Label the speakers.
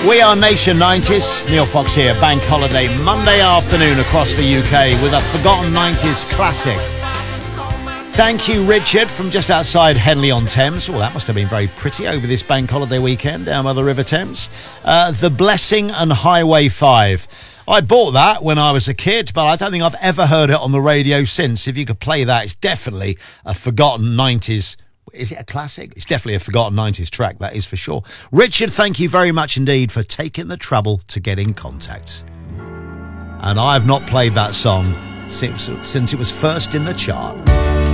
Speaker 1: We are Nation 90s. Neil Fox here, bank holiday Monday afternoon across the UK with a forgotten 90s classic. Thank you, Richard, from just outside Henley-on-Thames. Well, that must have been very pretty over this bank holiday weekend down by the River Thames. The Blessing and Highway 5. I bought that when I was a kid, but I don't think I've ever heard it on the radio since. If you could play that, it's definitely a forgotten 90s. Is it a classic? It's definitely a forgotten 90s track, that is for sure. Richard, thank you very much indeed for taking the trouble to get in contact. And I have not played that song since it was first in the chart.